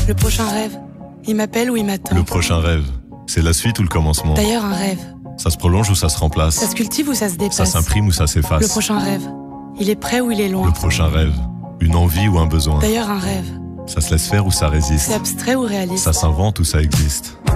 Le prochain rêve, il m'appelle ou il m'attend. Le prochain rêve, c'est la suite ou le commencement? D'ailleurs, un rêve, Ça se prolonge ou ça se remplace? ça se cultive ou ça se Ça dépasse? s'imprime ou ça s'efface? Le prochain rêve, il est près ou il est loin? Le prochain rêve, une envie ou un besoin? D'ailleurs, un rêve, Ça se laisse faire ou ça c'est résiste? abstrait ou réaliste? Ça s'invente ou ça existe?